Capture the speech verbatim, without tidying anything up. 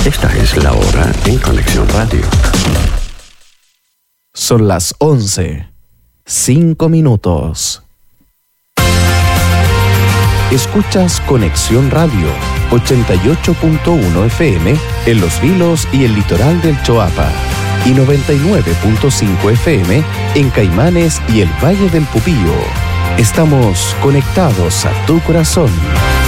Esta es la hora en Conexión Radio. Son las once, cinco minutos. Escuchas Conexión Radio, ochenta y ocho punto uno F M en Los Vilos y el litoral del Choapa, y noventa y nueve punto cinco F M en Caimanes y el Valle del Pupío. Estamos conectados a tu corazón.